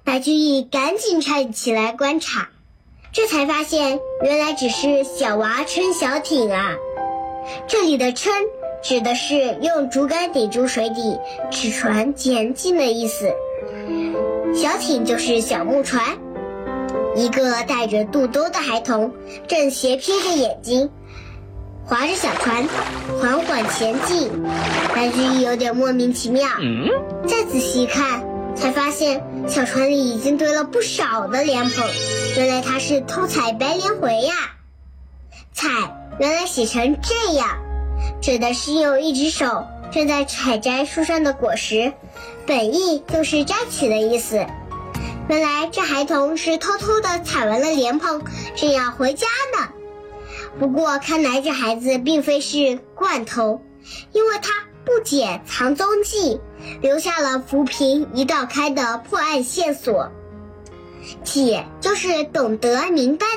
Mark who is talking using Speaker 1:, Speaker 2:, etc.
Speaker 1: 白居易赶紧站起来观察，这才发现原来只是小娃撑小艇啊。这里的撑指的是用竹竿顶住水底，使船前进的意思。小艇就是小木船。一个带着肚兜的孩童正斜瞥着眼睛，划着小船缓缓前进。白居易有点莫名其妙，再仔细看才发现小船里已经堆了不少的莲蓬，原来他是偷采白莲回呀。采原来写成这样，指的是用一只手正在采摘树上的果实，本意就是摘取的意思。原来这孩童是偷偷地采完了莲蓬，正要回家呢。不过看来这孩子并非是惯偷，因为他不捡藏踪迹，留下了浮萍一道开的破案线索。解就是懂得明白